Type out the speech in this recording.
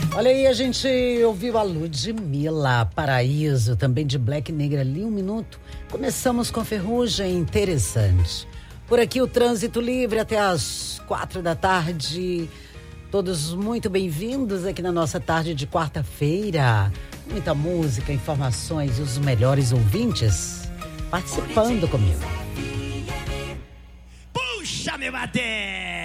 Olha aí, a gente ouviu a Ludmilla, Paraíso, também de Black Negra ali, 1 minuto. Começamos com Ferrugem, interessante. Por aqui o trânsito livre até as 4 da tarde. Todos muito bem-vindos aqui na nossa tarde de quarta-feira. Muita música, informações e os melhores ouvintes participando comigo. Puxa, meu bater!